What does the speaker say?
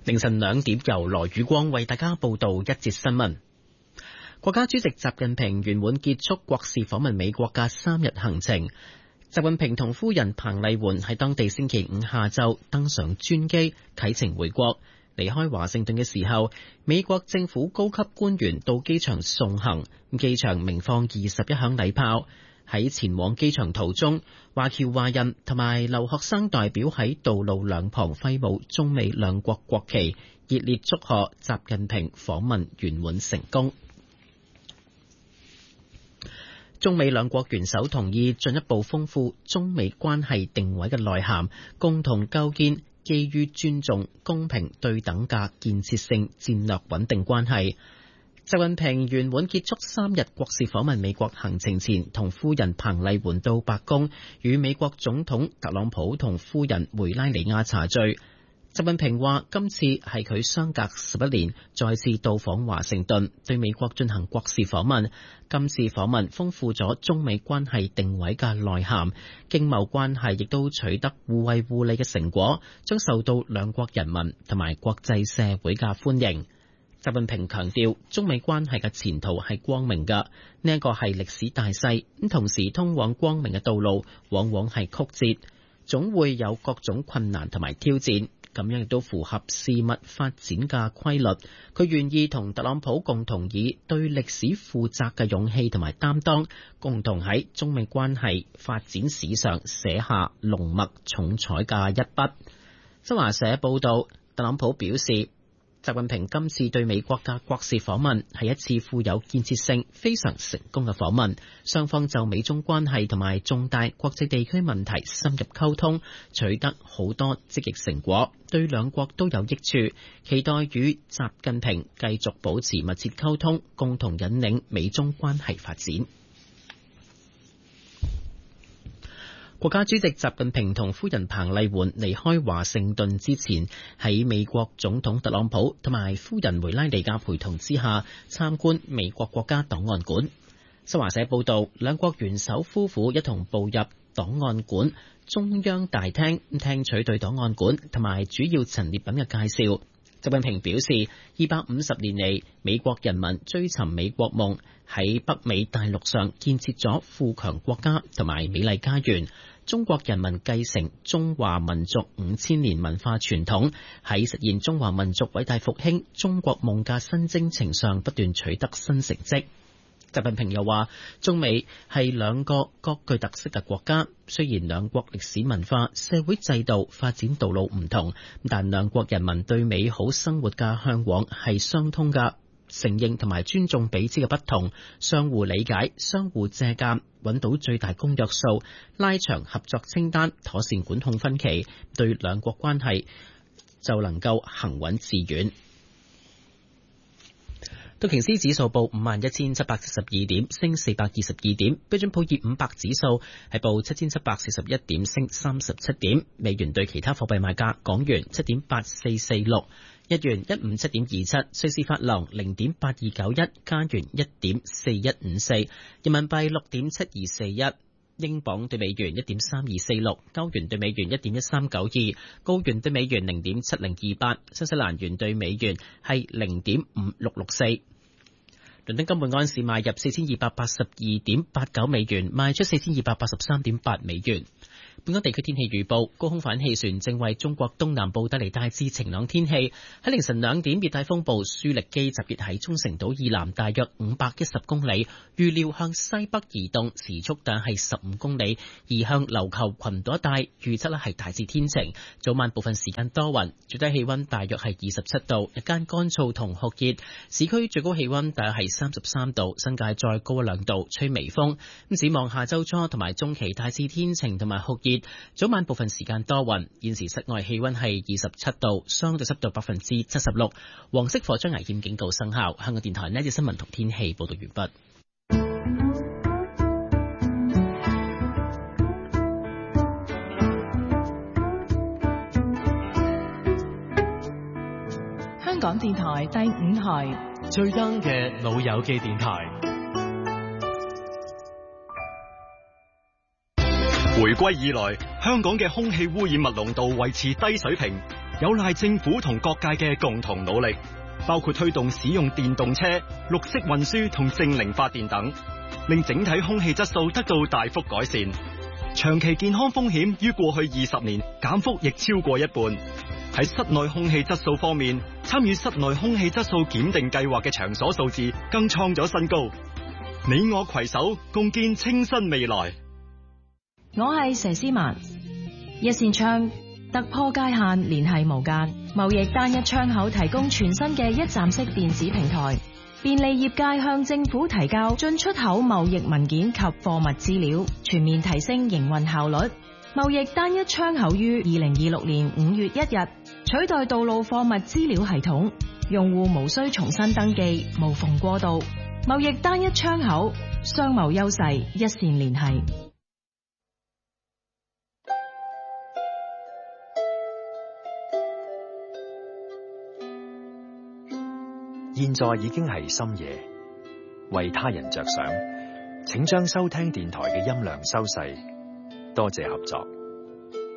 凌晨2點由羅宇光為大家報道一節新聞。國家主席習近平圓滿結束國事訪問美國嘅3日行程。習近平同夫人彭麗媛喺當地星期五下晝登上專機啟程回國。離開華盛頓嘅時候，美國政府高級官員到機場送行，機場鳴放21響禮炮。喺前往機場途中，華僑華人同埋留學生代表喺道路兩旁揮舞中美兩國國旗，熱烈祝賀習近平訪問圓滿成功。中美兩國元首同意進一步豐富中美關係定位嘅內涵，共同構建基於尊重、公平、對等嘅建設性戰略穩定關係。習近平圓滿結束3日國事訪問美國行程前，同夫人彭麗媛到白宮與美國總統特朗普同夫人梅拉尼亞茶敘。習近平話：今次係佢相隔11年再次到訪華盛頓，對美國進行國事訪問。今次訪問豐富咗中美關係定位嘅內涵，經貿關係亦都取得互惠互利嘅成果，將受到兩國人民同埋國際社會嘅歡迎。習近平強調，中美關係嘅前途係光明嘅，呢一個係歷史大勢，同時通往光明嘅道路往往係曲折，總會有各種困難同埋挑戰。咁樣亦都符合事物發展嘅規律。佢願意同特朗普共同以對歷史負責嘅勇氣同埋擔當，共同喺中美關係發展史上寫下濃墨重彩嘅一筆。新華社報道，特朗普表示，習近平今次對美國嘅國事訪問係一次富有建設性、非常成功嘅訪問。雙方就美中關係同埋重大國際地區問題深入溝通，取得好多積極成果，對兩國都有益處。期待與習近平繼續保持密切溝通，共同引領美中關係發展。國家主席習近平同夫人彭麗媛離開華盛頓之前，喺美國總統特朗普同埋夫人梅拉尼亞陪同之下，參觀美國國家檔案館。新華社報道，兩國元首夫婦一同步入檔案館中央大廳，聽取對檔案館同埋主要陳列品嘅介紹。習近平表示，250年嚟，美國人民追尋美國夢，喺北美大陸上建設咗富強國家同埋美麗家園。中國人民繼承中華民族5000年文化傳統，喺實現中華民族偉大復興中國夢嘅新征程上不斷取得新成績。習近平又話，中美係兩個各具特色嘅國家，雖然兩國歷史文化、社會制度發展道路唔同，但兩國人民對美好生活嘅向往係相通嘅。承認同埋尊重彼此嘅不同，相互理解、相互借鑑，揾到最大公約數，拉長合作清單，妥善管控分歧，對兩國關係就能夠行穩致遠。道瓊斯指數報51,772點，升422點；標準普爾500指數係報7,741點，升37點。美元對其他貨幣賣價：港元7.8446。日元157.27，瑞士法郎0.8291，加元1.4154，人民幣6.7241，英鎊對美元1.3246，歐元對美元1.1392，澳元對美元0.7028，新西蘭元對美元係0.5664。倫敦金每安士賣入4282.89美元，賣出4283.8美元。本港地區天氣預報，高空反氣旋正為中國東南部帶嚟大致晴朗天氣。喺凌晨2點，熱帶風暴舒力基集結喺沖繩島以南大約510公里，預料向西北移動，時速大約係15公里，移向琉球群島一帶。預測係大致天晴，早晚部分時間多雲，最低氣溫大約係27度，日間乾燥同酷熱，市區最高氣溫大約係33度，新界再高1、2度，吹微風。咁展望下周初同埋中期大致天晴同埋酷熱，早晚部分時間多雲。現時室外氣溫係27度，相對濕度76%。黃色火災危險警告生效。香港電台呢節新聞同天氣報道完畢。 香港電台第5台最 young 嘅老友記電台。 回歸以來，香港嘅空氣污染物濃度維持低水平，有賴政府同各界嘅共同努力，包括推動使用電動車、綠色運輸同淨零發電等，令整體空氣質素得到大幅改善。長期健康風險於過去20年減幅亦超過一半。喺室內空氣質素方面，參與室內空氣質素檢定計劃嘅場所數字更創咗新高。你我攜手共建清新未來。 我係佘詩曼，一扇窗突破界限，聯繫無間。貿易單一窗口提供全新嘅一站式電子平台，便利業界向政府提交進出口貿易文件及貨物資料，全面提升營運效率。貿易單一窗口於2026年5月1日取代道路貨物資料系統，用戶無需重新登記，無縫過渡。貿易單一窗口，商貿優勢一線聯繫。 現在已經係深夜，為他人着想，請將收聽電台嘅音量收細，多謝合作。